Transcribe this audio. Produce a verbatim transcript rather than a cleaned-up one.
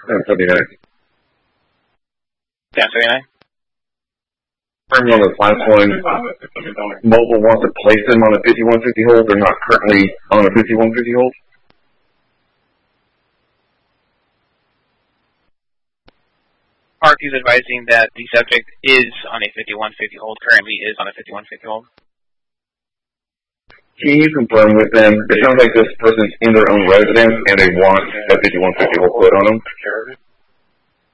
ten seventy-nine. ten seventy-nine? On the last one, Mobile wants to place them on a fifty-one fifty hold. They're not currently on a fifty-one fifty hold. Park is advising that the subject is on a fifty-one fifty hold, currently is on a fifty-one fifty hold. Can you confirm with them? It sounds like this person's in their own residence and they want a fifty-one fifty hold put on them.